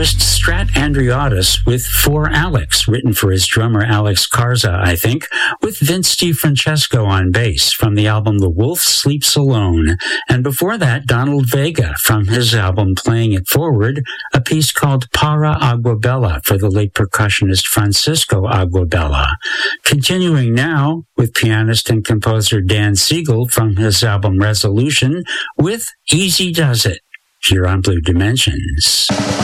guitarist Strat Andreatis with For Alex, written for his drummer Alex Garza, I think, with Vince DiFrancesco on bass from the album The Wolf Sleeps Alone. And before that, Donald Vega from his album Playing It Forward, a piece called Para Aguabella for the late percussionist Francisco Aguabella. Continuing now with pianist and composer Dan Siegel from his album Resolution with Easy Does It, here on Blue Dimensions.